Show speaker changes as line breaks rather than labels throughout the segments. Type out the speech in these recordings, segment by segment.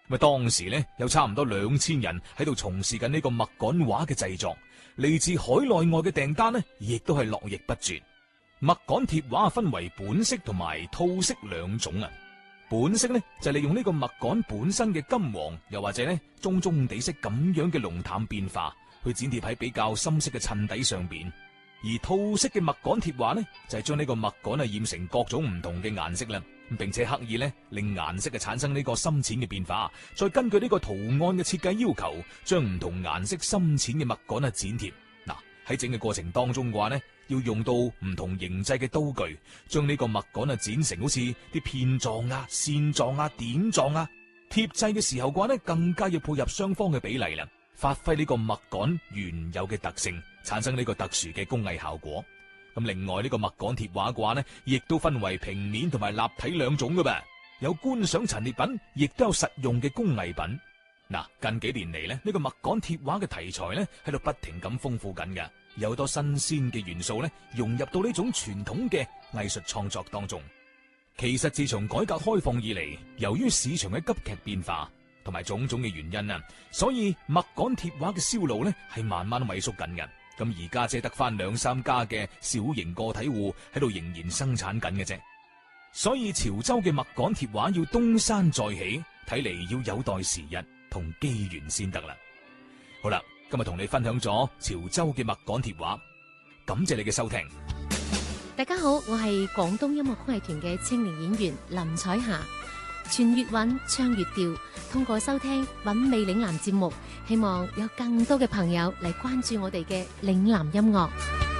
咁當時呢，有差唔多2000人喺度從事緊呢個麥稈畫嘅製作，嚟自海內外嘅訂單呢，亦都係絡繹不絕。麥稈貼畫分為本色同埋套色兩種啊。本色呢，就利用呢個麥稈本身嘅金黃，又或者呢棕棕地色咁樣嘅濃淡變化，去剪貼喺比較深色嘅襯底上邊。而套色嘅麥稈貼畫呢，就係將呢個麥稈染成各種唔同嘅顏色啦，並且刻意呢令顏色產生呢個深淺嘅變化，再根據呢個圖案嘅設計要求，將唔同顏色深淺嘅麥稈剪貼。嗱，喺整個過程當中嘅話呢，要用到唔同形制嘅刀具，將呢個麥稈剪成好似啲片狀啊、線狀啊、點狀啊。貼製嘅時候嘅話呢，更加要配合雙方嘅比例啦，發揮呢個麥稈原有嘅特性，產生呢個特殊嘅工藝效果。咁另外呢個麥稈貼畫嘅話呢，亦都分為平面同埋立體兩種噶噃，有觀賞陳列品，亦都有實用嘅工藝品。嗱，近幾年嚟呢個麥稈貼畫嘅題材呢，喺度不停咁豐富緊嘅，有好多新鮮嘅元素呢，融入到呢種傳統嘅藝術創作當中。其實自從改革開放以嚟，由於市場嘅急劇變化同埋種種嘅原因啊，所以麥稈貼畫嘅銷路呢係慢慢萎縮緊嘅。咁而家只係得翻2-3家嘅小型個體戶喺度仍然生產緊嘅啫。所以潮州嘅麥稈貼畫要東山再起，睇嚟要有待時日同機緣先得啦。好啦，今日同你分享咗潮州嘅麥稈貼畫，感謝你嘅收聽。
大家好，我係廣東音樂曲藝團嘅青年演員林彩霞。傳粵韻，唱粵調，通過收聽韻味嶺南節目，希望有更多嘅朋友嚟關注我哋嘅嶺南音樂。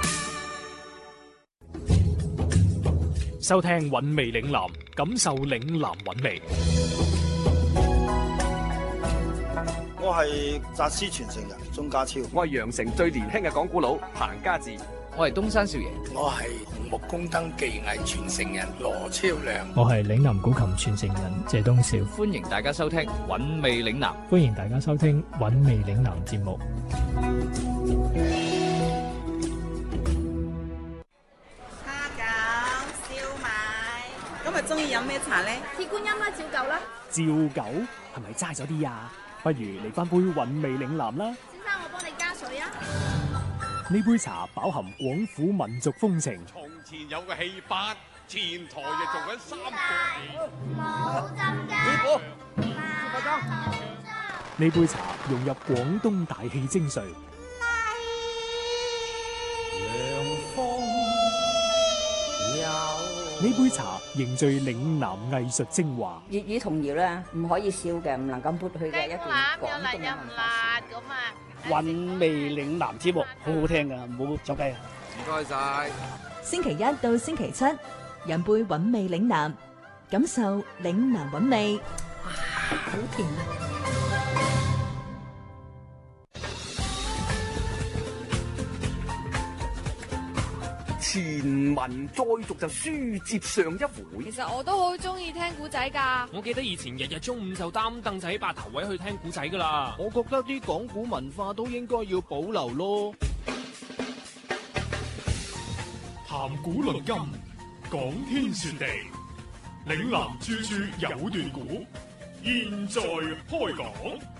收聽韻味嶺南，感受嶺南韻味。
我係翟師傳承人鐘家超，
我係羊城最年輕嘅講古佬彭家志，
我係東山少爺，
我係紅木工燈技藝傳承人羅超良，
我係嶺南古琴傳承人謝東少。
歡迎大家收聽韻味嶺南，
歡迎大家收聽韻味嶺南節目。
蝦餃、燒賣，今日中意飲咩茶咧？
鐵觀音啦，照舊啦。
照舊係咪齋咗啲啊？不如嚟翻杯韻味嶺南啦。
先生，我幫你加水啊。
呢杯茶飽含廣府民族風情。
從前有個戲班，前台就做緊3個戲。
冇針
師傅，
呢杯茶融入廣東大氣精髓。呢杯茶凝聚嶺南藝術精華。
粵語童謠咧，唔可以少嘅，唔能夠撥去嘅一段廣東嘅文化。
韻味嶺南節目好好聽噶，唔好走雞啊！
唔該晒。
星期一到星期七，飲杯韻味嶺南，感受嶺南韻味。
哇，好甜啊！
前文再續就書接上一回。
其實我都好中意聽古仔噶。
我記得以前日日中午就擔凳仔8頭位去聽古仔噶啦。
我覺得啲講古文化都應該要保留咯。
談古論今，講天說地，嶺南處處有段古，現在開講。